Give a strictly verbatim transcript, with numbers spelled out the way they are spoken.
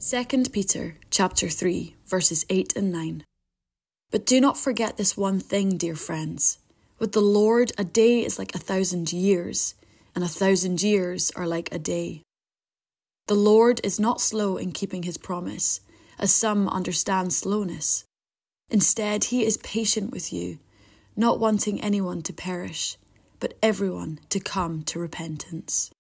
Second Peter chapter three, verses eight and nine. But do not forget this one thing, dear friends. With the Lord, a day is like a thousand years, and a thousand years are like a day. The Lord is not slow in keeping his promise, as some understand slowness. Instead, he is patient with you, not wanting anyone to perish, but everyone to come to repentance.